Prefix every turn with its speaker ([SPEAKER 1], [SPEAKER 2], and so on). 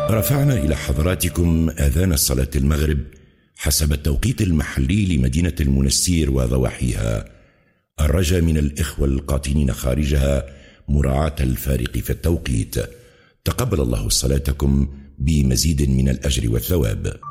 [SPEAKER 1] رفعنا إلى حضراتكم آذان الصلاة المغرب حسب التوقيت المحلي لمدينة المنستير وضواحيها. الرجاء من الإخوة القاطنين خارجها مراعاة الفارق في التوقيت. تقبل الله صلاتكم بمزيد من الأجر والثواب.